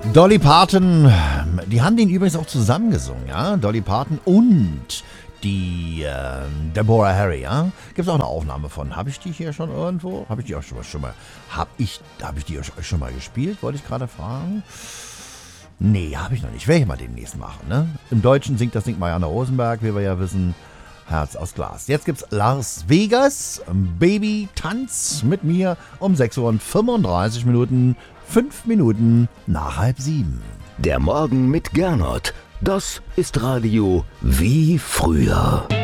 Dolly Parton, die haben den übrigens auch zusammengesungen, ja? Dolly Parton und die Deborah Harry, ja? Gibt es auch eine Aufnahme von. Habe ich die hier schon irgendwo? Habe ich die auch schon mal? Habe ich die euch schon mal gespielt? Wollte ich gerade fragen. Nee, habe ich noch nicht. Werde ich mal demnächst machen, ne? Im Deutschen singt Marianne Rosenberg, wie wir ja wissen. Herz aus Glas. Jetzt gibt's Las Vegas, Baby Tanz mit mir um 6:35 Minuten, 5 Minuten nach 6:30. Der Morgen mit Gernot, das ist Radio wie früher.